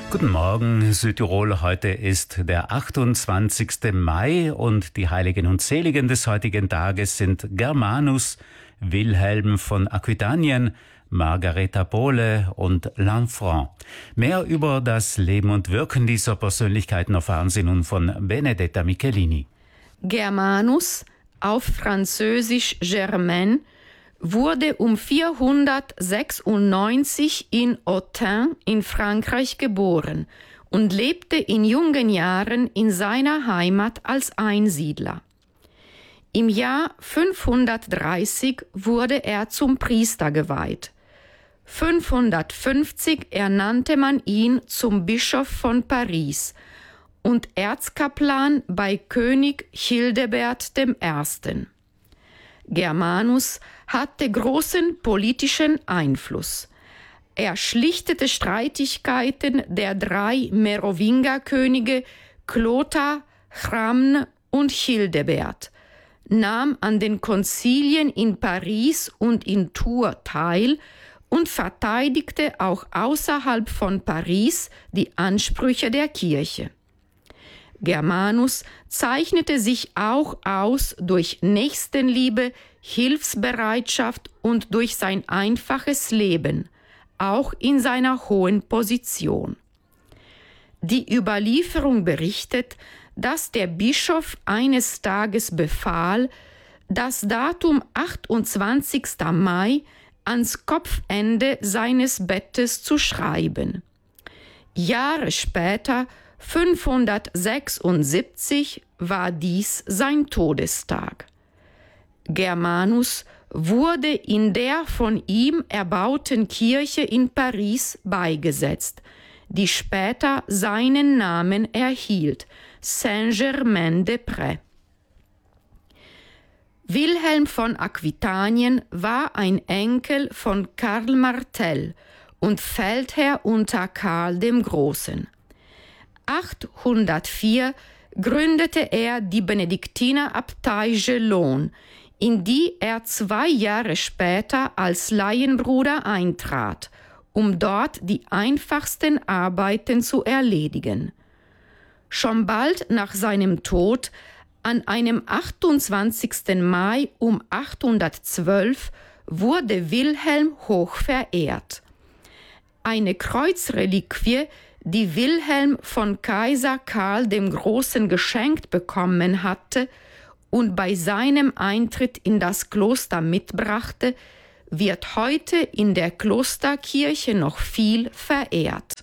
Guten Morgen, Südtirol. Heute ist der 28. Mai und die Heiligen und Seligen des heutigen Tages sind Germanus, Wilhelm von Aquitanien, Margareta Pole und Lanfranc. Mehr über das Leben und Wirken dieser Persönlichkeiten erfahren Sie nun von Benedetta Michelini. Germanus, auf Französisch Germain, wurde um 496 in Autun in Frankreich geboren und lebte in jungen Jahren in seiner Heimat als Einsiedler. Im Jahr 530 wurde er zum Priester geweiht. 550 ernannte man ihn zum Bischof von Paris und Erzkaplan bei König Childebert I. Germanus hatte großen politischen Einfluss. Er schlichtete Streitigkeiten der drei Merowingerkönige Clothar, Chramn und Childebert, nahm an den Konzilien in Paris und in Tours teil und verteidigte auch außerhalb von Paris die Ansprüche der Kirche. Germanus zeichnete sich auch aus durch Nächstenliebe, Hilfsbereitschaft und durch sein einfaches Leben, auch in seiner hohen Position. Die Überlieferung berichtet, dass der Bischof eines Tages befahl, das Datum 28. Mai ans Kopfende seines Bettes zu schreiben. Jahre später, 576, war dies sein Todestag. Germanus wurde in der von ihm erbauten Kirche in Paris beigesetzt, die später seinen Namen erhielt, Saint-Germain-des-Prés. Wilhelm von Aquitanien war ein Enkel von Karl Martel und Feldherr unter Karl dem Großen. 804 gründete er die Benediktinerabtei Gelon, in die er 2 Jahre später als Laienbruder eintrat, um dort die einfachsten Arbeiten zu erledigen. Schon bald nach seinem Tod, an einem 28. Mai um 812, wurde Wilhelm hoch verehrt. Eine Kreuzreliquie, die Wilhelm von Kaiser Karl dem Großen geschenkt bekommen hatte und bei seinem Eintritt in das Kloster mitbrachte, wird heute in der Klosterkirche noch viel verehrt.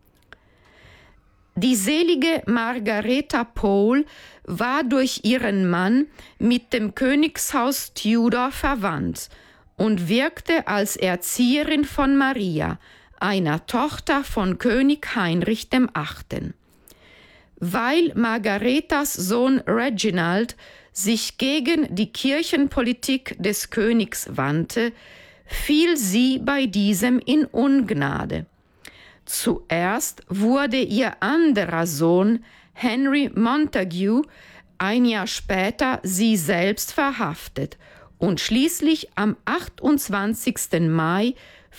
Die selige Margareta Pole war durch ihren Mann mit dem Königshaus Tudor verwandt und wirkte als Erzieherin von Maria, einer Tochter von König Heinrich VIII. Weil Margaretas Sohn Reginald sich gegen die Kirchenpolitik des Königs wandte, fiel sie bei diesem in Ungnade. Zuerst wurde ihr anderer Sohn Henry Montague, ein Jahr später sie selbst verhaftet und schließlich am 28. Mai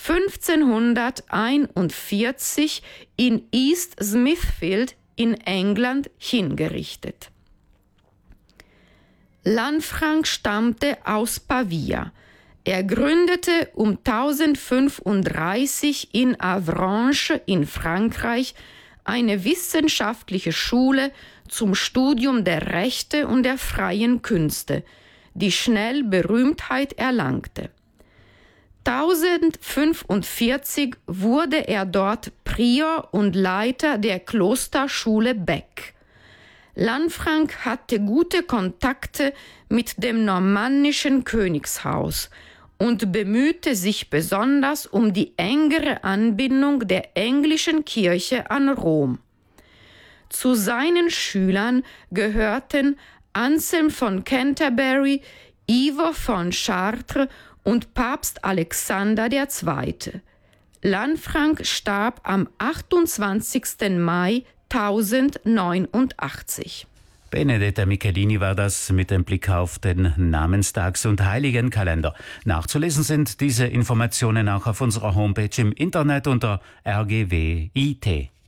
1541 in East Smithfield in England hingerichtet. Lanfranc stammte aus Pavia. Er gründete um 1035 in Avranches in Frankreich eine wissenschaftliche Schule zum Studium der Rechte und der freien Künste, die schnell Berühmtheit erlangte. 1045 wurde er dort Prior und Leiter der Klosterschule Bec. Lanfranc hatte gute Kontakte mit dem normannischen Königshaus und bemühte sich besonders um die engere Anbindung der englischen Kirche an Rom. Zu seinen Schülern gehörten Anselm von Canterbury, Ivo von Chartres und Papst Alexander II. Lanfranc starb am 28. Mai 1089. Benedetta Michelini war das mit dem Blick auf den Namenstags- und Heiligenkalender. Nachzulesen sind diese Informationen auch auf unserer Homepage im Internet unter rgw.it.